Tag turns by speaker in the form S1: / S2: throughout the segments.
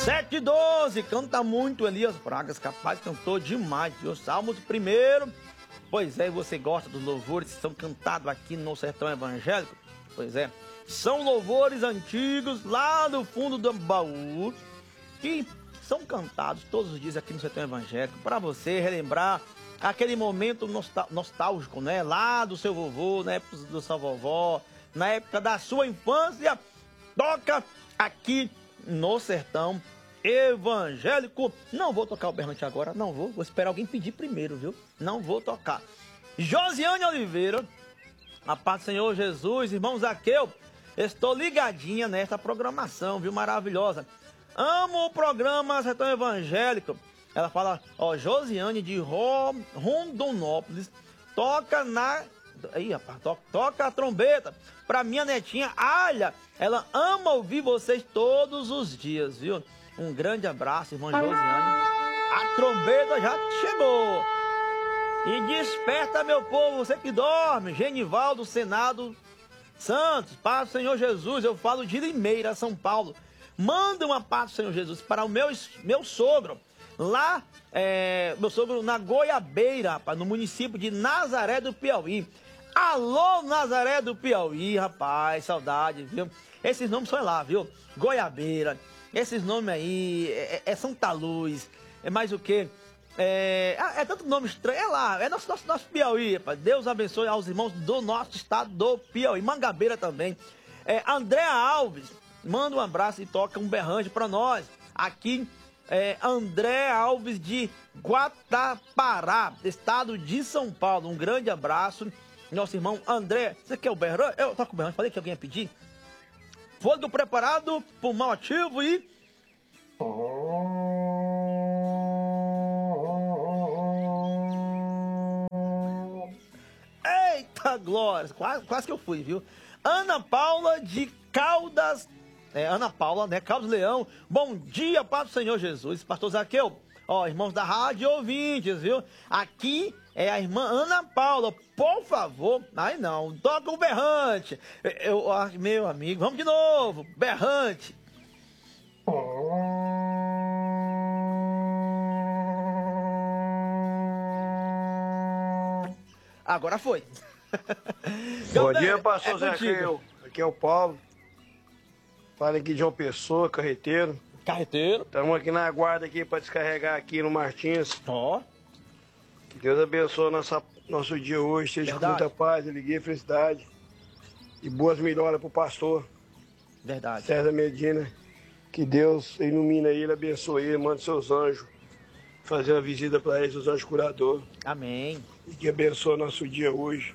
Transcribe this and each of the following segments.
S1: 7:12, canta muito Elias Bragas, capaz, cantou demais, viu? Salmos primeiro. Pois é, você gosta dos louvores que são cantados aqui no Sertão Evangélico? Pois é, são louvores antigos lá do fundo do baú que são cantados todos os dias aqui no Sertão Evangélico para você relembrar aquele momento nostálgico, né? Lá do seu vovô, na época do sua vovó, na época da sua infância. Toca aqui no Sertão Evangélico. Não vou tocar o berrante agora, não vou. Vou esperar alguém pedir primeiro, viu? Não vou tocar. Josiane Oliveira, a paz do Senhor Jesus, irmão Zaqueu, estou ligadinha nessa programação, viu? Maravilhosa. Amo o programa Sertão Evangélico. Ela fala, ó, Josiane de Rondonópolis, toca na... Aí, rapaz, toca a trombeta pra minha netinha Alha. Ela ama ouvir vocês todos os dias, viu? Um grande abraço, irmã Josiane. A trombeta já chegou. E desperta, meu povo, você que dorme. Genivaldo Senado Santos, paz do Senhor Jesus. Eu falo de Limeira, São Paulo. Manda uma paz do Senhor Jesus para o meu sogro. Lá, meu sogro na Goiabeira, rapaz, no município de Nazaré do Piauí. Alô, Nazaré do Piauí, rapaz, saudade, viu? Esses nomes são lá, viu? Goiabeira, esses nomes aí, Santa Luz, é mais o quê? É tanto nome estranho, é lá, é nosso Piauí, rapaz. Deus abençoe aos irmãos do nosso estado do Piauí, Mangabeira também. Andréa Alves, manda um abraço e toca um berrante pra nós, aqui. André Alves de Guatapará, estado de São Paulo. Um grande abraço, nosso irmão André. Você quer o berrante? Eu toco o berrante, falei que alguém ia pedir. Fôlego preparado, pulmão ativo e... Eita glória, quase que eu fui, viu? Ana Paula de Caldas... Ana Paula, né? Carlos Leão. Bom dia, paz do Senhor Jesus. Pastor Zaqueu, ó, irmãos da rádio ouvintes, viu? Aqui é a irmã Ana Paula. Por favor, ai não, toca um berrante. Meu amigo, vamos de novo. Berrante. Agora foi.
S2: Bom dia, pastor Zaqueu. Aqui é o Paulo. Fala aqui de João Pessoa, carreteiro.
S1: Carreteiro.
S2: Estamos aqui na guarda aqui para descarregar aqui no Martins.
S1: Ó.
S2: Que Deus abençoe nosso dia hoje. Seja com muita paz, alegria, felicidade. E boas melhoras pro pastor.
S1: Verdade.
S2: César Medina. Que Deus ilumine ele, abençoe ele, manda seus anjos fazer uma visita para eles, os anjos curadores.
S1: Amém.
S2: E que abençoe nosso dia hoje.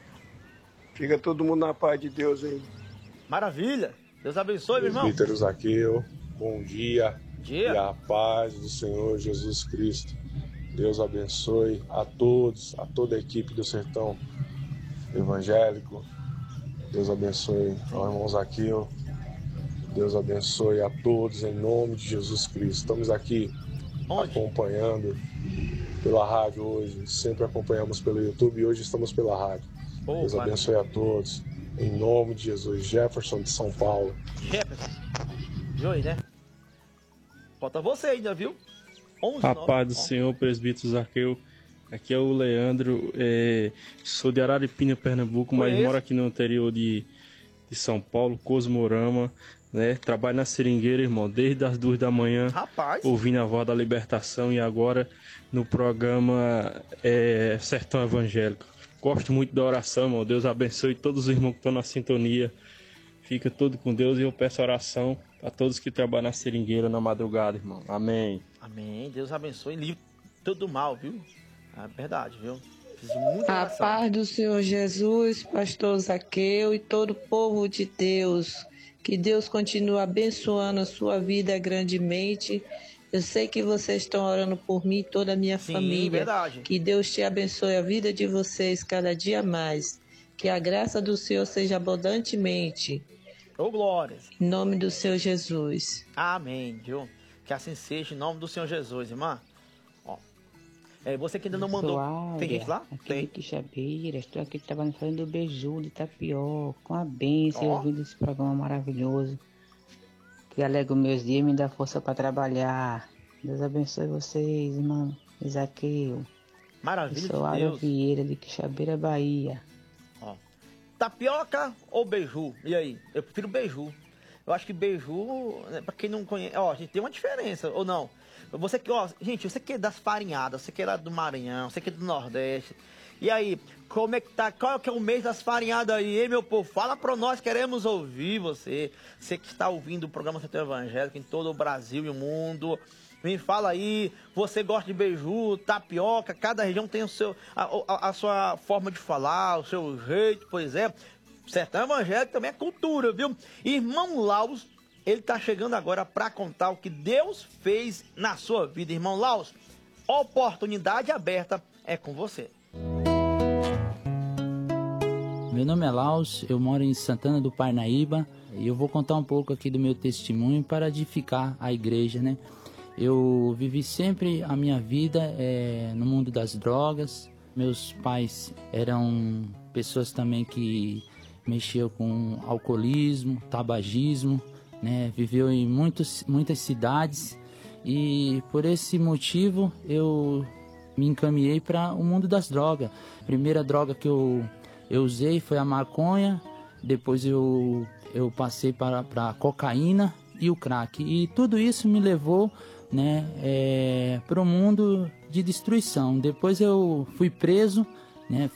S2: Fica todo mundo na paz de Deus aí.
S1: Maravilha. Deus abençoe, meu irmão.
S3: Presbítero Zaqueu, bom dia.
S1: Dia.
S3: E a paz do Senhor Jesus Cristo. Deus abençoe a todos, a toda a equipe do Sertão Evangélico. Deus abençoe ao irmão Zaqueu. Deus abençoe a todos em nome de Jesus Cristo. Estamos aqui acompanhando pela rádio hoje. Sempre acompanhamos pelo YouTube e hoje estamos pela rádio. Deus abençoe a todos. Em nome de Jesus. Jefferson de São Paulo.
S1: Jefferson. Joey, né? Falta você ainda, viu? 11,
S4: a paz do Senhor, presbítero Zaqueu. Aqui é o Leandro. Sou de Araripina, Pernambuco, mas moro aqui no interior de São Paulo, Cosmorama. Né? Trabalho na seringueira, irmão, desde as 2 da manhã.
S1: Rapaz.
S4: Ouvindo a voz da libertação e agora no programa Sertão Evangélico. Gosto muito da oração, irmão. Deus abençoe todos os irmãos que estão na sintonia. Fica tudo com Deus e eu peço oração a todos que trabalham na seringueira na madrugada, irmão. Amém.
S1: Amém. Deus abençoe e livre todo mal, viu? É verdade, viu? Fiz muita
S5: oração. A paz do Senhor Jesus, pastor Zaqueu e todo o povo de Deus. Que Deus continue abençoando a sua vida grandemente. Eu sei que vocês estão orando por mim e toda a minha família.
S1: Verdade.
S5: Que Deus te abençoe a vida de vocês cada dia mais. Que a graça do Senhor seja abundantemente.
S1: Ô, glória.
S5: Em nome do Senhor Jesus.
S1: Amém, viu? Que assim seja, em nome do Senhor Jesus, irmã. Ó, você que ainda não mandou. Tem gente lá?
S6: Tem. Quixabeira, estou aqui trabalhando fazendo beiju de tapioca, com a bênção, ouvindo esse programa maravilhoso. que alegra os meus dias e me dá força para trabalhar. Deus abençoe vocês, irmão Isaqueu.
S1: Maravilha
S6: Eu sou
S1: de
S6: Ara
S1: Deus.
S6: Vieira, de Quixabeira, Bahia.
S1: Ó, tapioca ou beiju? E aí? Eu prefiro beiju. Eu acho que beiju, né, pra quem não conhece, ó, a gente tem uma diferença, ou não? Você que, ó, gente, você que é das farinhadas, você que é lá do Maranhão, você que é do Nordeste. E aí, como é que tá? Qual que é o mês das farinhadas aí, hein, meu povo? Fala pra nós, queremos ouvir você. Você que está ouvindo o programa Sertão Evangélico em todo o Brasil e o mundo. Me fala aí, você gosta de beiju, tapioca, cada região tem o seu, a sua forma de falar, o seu jeito, pois é. Sertão Evangélico também é cultura, viu? Irmão Laus, ele tá chegando agora para contar o que Deus fez na sua vida. Irmão Laus, oportunidade aberta é com você.
S7: Meu nome é Laus, eu moro em Santana do Parnaíba e eu vou contar um pouco aqui do meu testemunho para edificar a igreja, né? Eu vivi sempre a minha vida no mundo das drogas. Meus pais eram pessoas também que mexiam com alcoolismo, tabagismo, né? Viveu em muitas cidades e por esse motivo eu me encaminhei para o mundo das drogas. A primeira droga que eu usei foi a maconha, depois eu passei para a cocaína e o crack. E tudo isso me levou, né, para o mundo de destruição. Depois eu fui preso, né,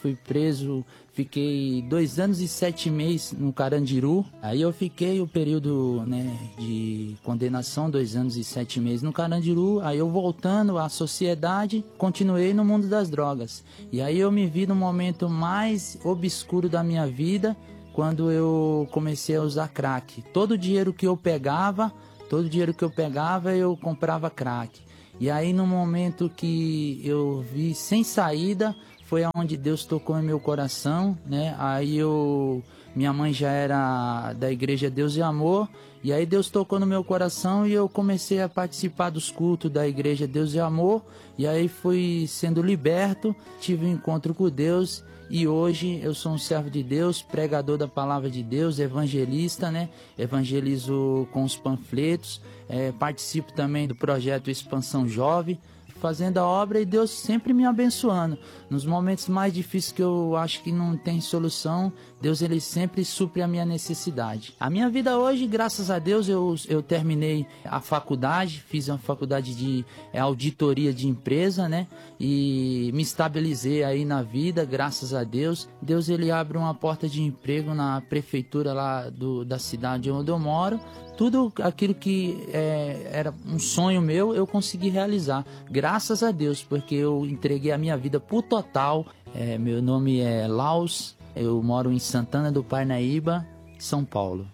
S7: fiquei 2 anos e 7 meses no Carandiru. Aí eu fiquei o período, né, de condenação, 2 anos e 7 meses no Carandiru. Aí eu voltando à sociedade, continuei no mundo das drogas. E aí eu me vi no momento mais obscuro da minha vida, quando eu comecei a usar crack. Todo o dinheiro que eu pegava, eu comprava crack. E aí no momento que eu vi sem saída, foi onde Deus tocou em meu coração, né? Aí minha mãe já era da igreja Deus e Amor, e aí Deus tocou no meu coração e eu comecei a participar dos cultos da igreja Deus e Amor, e aí fui sendo liberto, tive um encontro com Deus, e hoje eu sou um servo de Deus, pregador da palavra de Deus, evangelista, né? Evangelizo com os panfletos, participo também do projeto Expansão Jovem, fazendo a obra e Deus sempre me abençoando. Nos momentos mais difíceis que eu acho que não tem solução, Deus ele sempre supre a minha necessidade. A minha vida hoje, graças a Deus, eu terminei a faculdade, fiz uma faculdade de auditoria de empresa, né? E me estabilizei aí na vida, graças a Deus. Deus ele abre uma porta de emprego na prefeitura lá da cidade onde eu moro. Tudo aquilo que era um sonho meu, eu consegui realizar. Graças a Deus, porque eu entreguei a minha vida por total. Meu nome é Laus, eu moro em Santana do Parnaíba, São Paulo.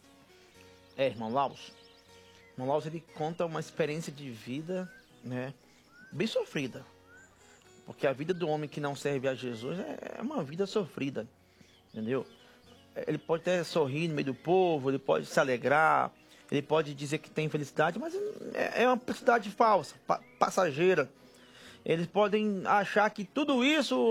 S1: Irmão Laus. Irmão Laus, ele conta uma experiência de vida, né, bem sofrida. Porque a vida do homem que não serve a Jesus é uma vida sofrida, entendeu? Ele pode até sorrir no meio do povo, ele pode se alegrar, ele pode dizer que tem felicidade, mas é uma felicidade falsa, passageira. Eles podem achar que tudo isso,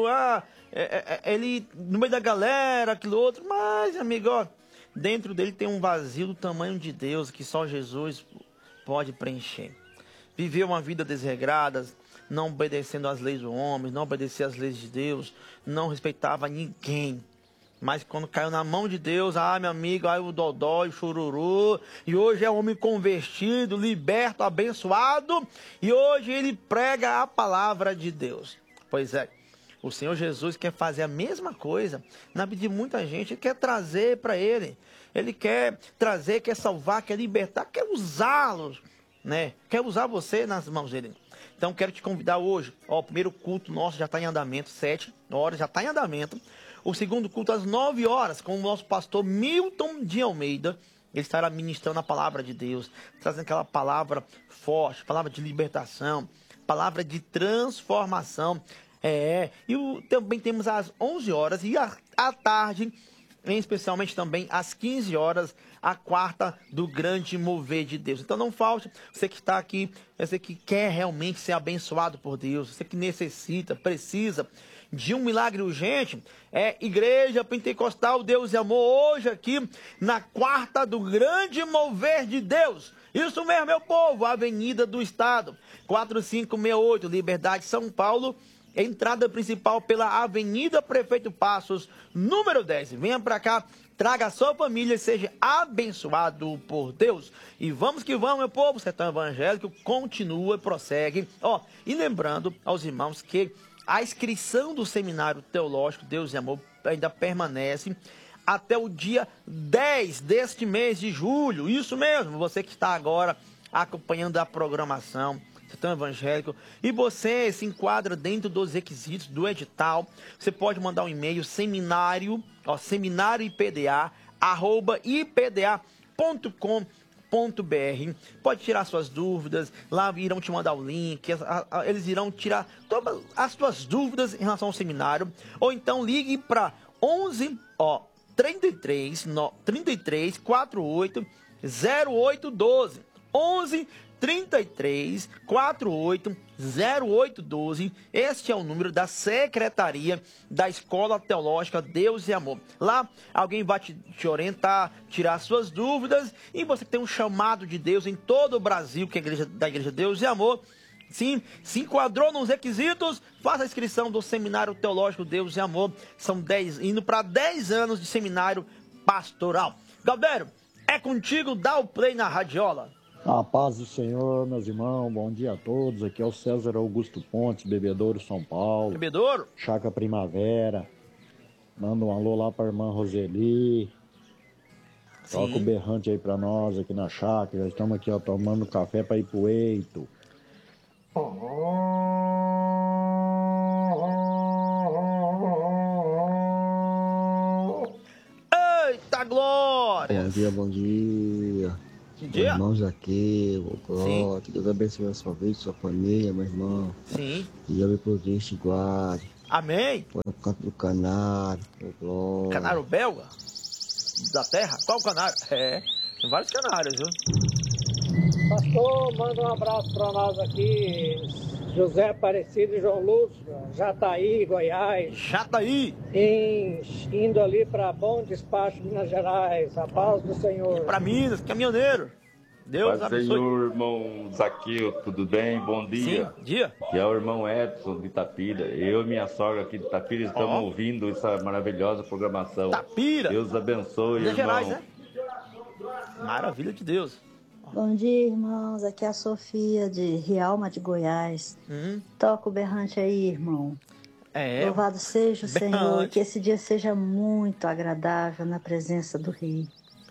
S1: ele no meio da galera, aquilo outro, mas, amigo, ó, dentro dele tem um vazio do tamanho de Deus que só Jesus pode preencher. Viveu uma vida desregrada, não obedecendo às leis do homem, não obedecia às leis de Deus, não respeitava ninguém. Mas quando caiu na mão de Deus, meu amigo, o dodó e o chururu, e hoje é um homem convertido, liberto, abençoado, e hoje ele prega a palavra de Deus. Pois é, o Senhor Jesus quer fazer a mesma coisa na vida de muita gente, ele quer trazer para ele quer trazer, quer salvar, quer libertar, quer usá-los, né? Quer usar você nas mãos dele. Então quero te convidar hoje, o primeiro culto nosso já está em andamento, 7 horas, já está em andamento. O segundo culto às 9 horas, com o nosso pastor Milton de Almeida. Ele estará ministrando a palavra de Deus, trazendo aquela palavra forte, palavra de libertação, palavra de transformação. Também temos às 11 horas e à tarde, especialmente também às 15 horas, a quarta do grande mover de Deus. Então não falte, você que está aqui, você que quer realmente ser abençoado por Deus, você que necessita, precisa de um milagre urgente, é Igreja Pentecostal Deus e Amor, hoje aqui na quarta do grande mover de Deus. Isso mesmo, meu povo, Avenida do Estado, 4568, Liberdade, São Paulo, entrada principal pela Avenida Prefeito Passos, número 10. Venha para cá, traga a sua família e seja abençoado por Deus. E vamos que vamos, meu povo, Sertão Evangélico continua, prossegue. E lembrando aos irmãos que a inscrição do Seminário Teológico Deus e Amor ainda permanece até o dia 10 deste mês de julho. Isso mesmo, você que está agora acompanhando a programação Sertão Evangélico e você se enquadra dentro dos requisitos do edital, você pode mandar um e-mail seminarioipda@ipda.com.br. Pode tirar suas dúvidas, lá irão te mandar o link, eles irão tirar todas as suas dúvidas em relação ao seminário, ou então ligue para 11 33 48 0812 11 33 48 0812. Este é o número da Secretaria da Escola Teológica Deus e Amor. Lá alguém vai te orientar, tirar suas dúvidas, e você tem um chamado de Deus em todo o Brasil, que é da Igreja Deus e Amor. Sim, se enquadrou nos requisitos, faça a inscrição do Seminário Teológico Deus e Amor. São 10, indo para 10 anos de seminário pastoral. Galdeiro, é contigo, dá o play na radiola.
S8: A paz do Senhor, meus irmãos, bom dia a todos. Aqui é o César Augusto Pontes, Bebedouro, São Paulo.
S1: Bebedouro?
S8: Chácara Primavera. Manda um alô lá para a irmã Roseli.
S1: Sim.
S8: Toca o berrante aí para nós aqui na chácara. Já estamos aqui tomando café para ir pro Eito.
S1: Eita glória!
S9: Bom dia, bom dia.
S1: Bom dia.
S9: Irmãos aqui, glória, que Deus abençoe a sua vida, sua família, meu irmão.
S1: Sim.
S9: E eu me proteja e guarde.
S1: Amém.
S9: Põe no canto do canário, glória.
S1: Canário belga? Da terra? Qual canário? Tem vários canários, viu?
S10: Pastor, manda um abraço para nós aqui, José Aparecido e João Lúcio, Jataí, Goiás.
S1: Jataí!
S10: Indo ali para Bom Despacho, Minas Gerais, a paz do Senhor.
S1: Para Minas, caminhoneiro. Deus abençoe.
S11: Senhor, irmão Zaqueu, tudo bem? Bom dia.
S1: Sim, dia.
S11: Que é o irmão Edson de Itapira. Eu e minha sogra aqui de Itapira estamos ouvindo essa maravilhosa programação.
S1: Itapira.
S11: Deus abençoe,
S1: Minas
S11: irmão.
S1: Gerais, né? Maravilha de Deus.
S12: Bom dia, irmãos. Aqui é a Sofia, de Rialma de Goiás. Toca o berrante aí, irmão. Louvado seja o Senhor, que esse dia seja muito agradável na presença do Rei.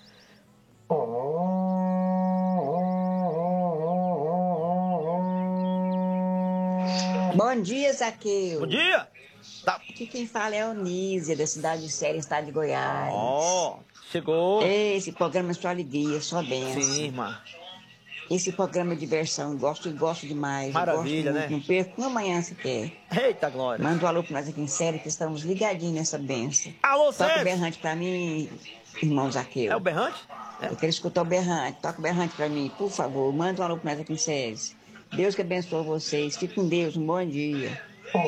S13: Bom dia, Zaqueu.
S1: Bom dia.
S13: Aqui quem fala é Onísia, da cidade de Séria, estado de Goiás.
S1: Chegou.
S13: Esse programa é sua alegria, sua bênção.
S1: Sim, irmã.
S13: Esse programa é diversão, gosto demais.
S1: Maravilha,
S13: gosto muito,
S1: né?
S13: Não perco uma manhã sequer.
S1: Eita, glória.
S13: Manda um alô pra nós aqui em Séria, que estamos ligadinhos nessa bênção.
S1: Alô,
S13: Toca
S1: Sérgio.
S13: o berrante pra mim, irmão Zaqueu.
S1: É o berrante?
S13: Eu quero escutar o berrante. Toca o berrante pra mim, por favor. Manda um alô pra nós aqui em Séria. Deus que abençoe vocês. Fique com Deus. Um bom dia.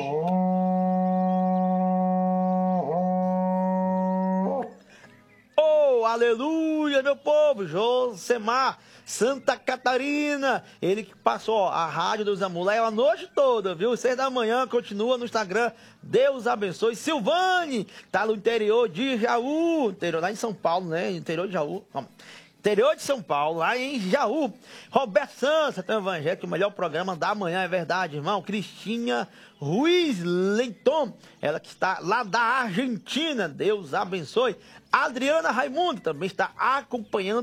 S1: Aleluia, meu povo. Josemar, Santa Catarina. Ele que passou a rádio Deus Amor lá a noite toda, viu? 6 da manhã, continua no Instagram. Deus abençoe. Silvane, tá no interior de Jaú. Interior, lá em São Paulo, né? Interior de Jaú. Interior de São Paulo, lá em Jaú. Roberto Santos, Sertão Evangélico, o melhor programa da manhã, é verdade, irmão. Cristina Ruiz Leiton, ela que está lá da Argentina. Deus abençoe. Adriana Raimundo também está acompanhando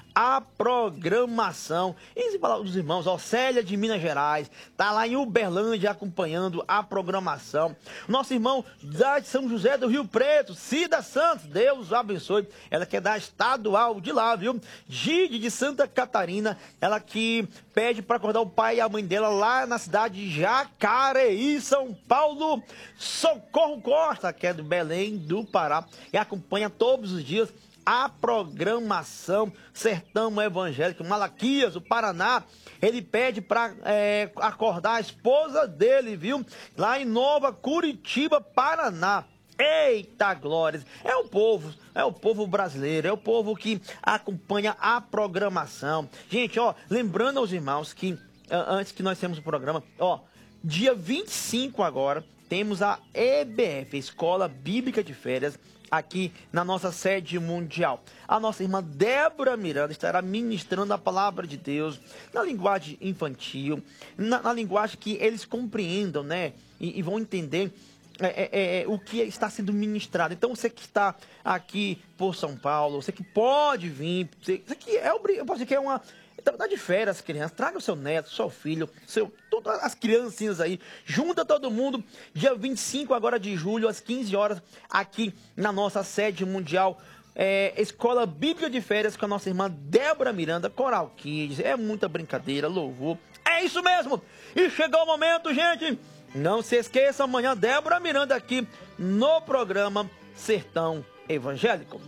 S1: a programação. E se falar dos irmãos, Célia de Minas Gerais, tá lá em Uberlândia acompanhando a programação. Nosso irmão de São José do Rio Preto, Cida Santos, Deus abençoe. Ela que é da estadual de lá, viu? Gide de Santa Catarina, ela que pede para acordar o pai e a mãe dela lá na cidade de Jacareí, São Paulo. Socorro Costa, que é do Belém do Pará, e acompanha todos os dias a programação Sertão Evangélico. Malaquias, do Paraná, ele pede para acordar a esposa dele, viu? Lá em Nova Curitiba, Paraná. Eita glórias! É o povo brasileiro, é o povo que acompanha a programação. Gente, ó, lembrando aos irmãos que, antes que nós temos o programa, ó, dia 25 agora, temos a EBF, Escola Bíblica de Férias, aqui na nossa sede mundial. A nossa irmã Débora Miranda estará ministrando a palavra de Deus na linguagem infantil, na linguagem que eles compreendam, né? E vão entender o que está sendo ministrado. Então, você que está aqui por São Paulo, você que pode vir, você que eu posso dizer que é uma... Tá de férias, crianças, traga o seu neto, seu filho, todas as criancinhas aí, junta todo mundo, dia 25 agora de julho, às 15 horas, aqui na nossa sede mundial, Escola Bíblica de Férias, com a nossa irmã Débora Miranda, Coral Kids, é muita brincadeira, louvor, é isso mesmo, e chegou o momento, gente, não se esqueça, amanhã Débora Miranda aqui no programa Sertão Evangélico.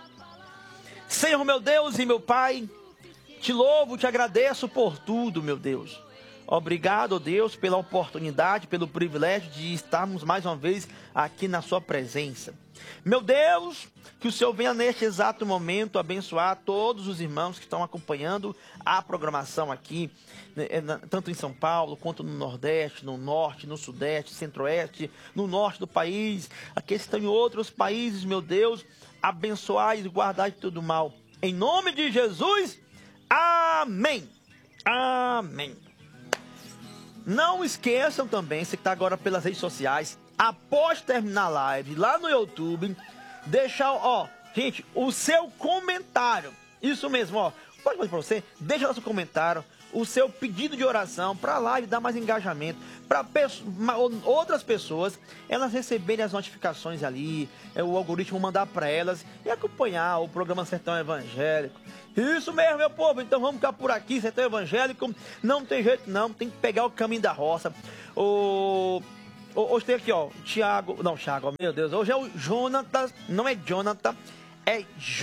S1: Senhor meu Deus e meu Pai, te louvo, te agradeço por tudo, meu Deus. Obrigado, Deus, pela oportunidade, pelo privilégio de estarmos mais uma vez aqui na sua presença. Meu Deus, que o Senhor venha neste exato momento abençoar todos os irmãos que estão acompanhando a programação aqui, tanto em São Paulo, quanto no Nordeste, no Norte, no Sudeste, Centro-Oeste, no Norte do país, aqueles que estão em outros países, meu Deus, abençoar e guardar de todo mal. Em nome de Jesus, amém. Amém. Não esqueçam também, você que está agora pelas redes sociais, após terminar a live, lá no YouTube, deixar, gente, o seu comentário. Isso mesmo, pode fazer para você, deixa lá seu comentário, o seu pedido de oração para a live dar mais engajamento, para outras pessoas, elas receberem as notificações ali, o algoritmo mandar para elas e acompanhar o programa Sertão Evangélico. Isso mesmo, meu povo, então vamos ficar por aqui, Sertão Evangélico, não tem jeito não, tem que pegar o caminho da roça. Hoje tem aqui, Thiago, meu Deus, hoje é o Jonathan, não é Jonathan, é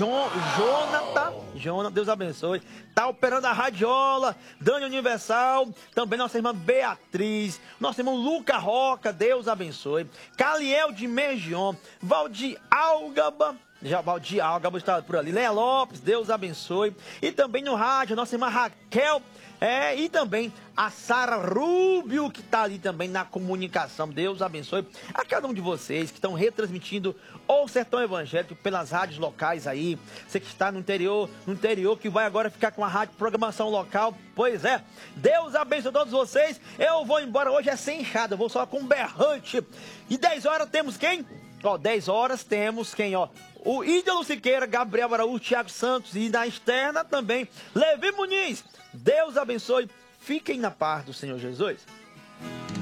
S1: Jonathan, Deus abençoe. Tá operando a radiola, Dani Universal, também nossa irmã Beatriz, nosso irmão Luca Roca, Deus abençoe. Caliel de Mergion, Valdir Álgaba está por ali. Léa Lopes, Deus abençoe. E também no rádio, nossa irmã Raquel, e também a Sara Rubio, que está ali também na comunicação. Deus abençoe a cada um de vocês que estão retransmitindo o Sertão Evangélico pelas rádios locais aí. Você que está no interior, que vai agora ficar com a rádio programação local. Pois é, Deus abençoe todos vocês. Eu vou embora hoje sem enxada, eu vou só com berrante. E 10 horas temos quem? 10 horas temos quem, o Ídolo Siqueira, Gabriel Araújo, Thiago Santos e na externa também, Levi Muniz. Deus abençoe. Fiquem na paz do Senhor Jesus.